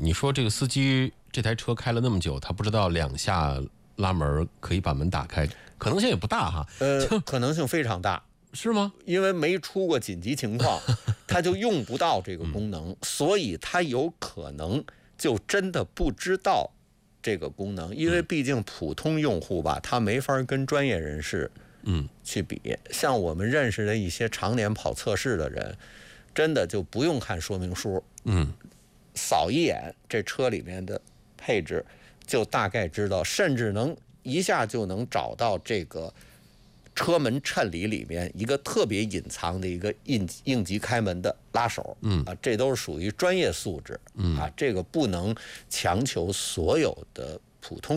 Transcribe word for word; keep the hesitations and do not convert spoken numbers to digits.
你说这个司机这台车开了那么久，他不知道两下拉门可以把门打开，可能性也不大哈。 呃，可能性非常大。 是吗？ 因为没出过紧急情况，他就用不到这个功能，嗯、所以他有可能就真的不知道这个功能。因为毕竟普通用户吧，他没法跟专业人士嗯去比。像我们认识的一些常年跑测试的人，真的就不用看说明书，嗯，扫一眼这车里面的配置，就大概知道，甚至能一下就能找到这个。车门衬里里面一个特别隐藏的一个应应急开门的拉手，嗯啊，这都是属于专业素质，嗯啊，这个不能强求所有的普通。